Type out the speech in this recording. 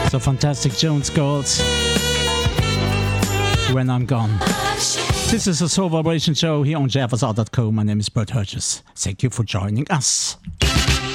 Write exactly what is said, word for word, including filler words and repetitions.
So Fantastic Jones Girls, When I'm Gone. This is a Soul Vibration show here on j f s r dot co. My name is Bert Herges. Thank you for joining us.